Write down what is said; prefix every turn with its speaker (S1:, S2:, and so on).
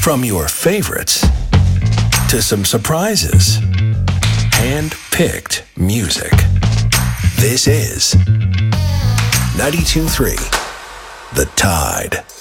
S1: From your favorites to some surprises. Hand-picked music. This is 92.3 The Tide.